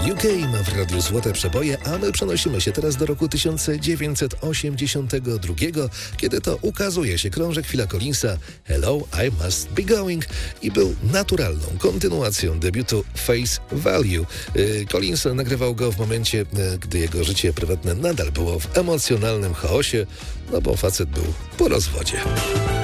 UK ma w radiu złote przeboje, a my przenosimy się teraz do roku 1982, kiedy to ukazuje się krążek Phila Collinsa Hello, I Must Be Going i był naturalną kontynuacją debiutu Face Value. Collins nagrywał go w momencie, gdy jego życie prywatne nadal było w emocjonalnym chaosie, no bo facet był po rozwodzie.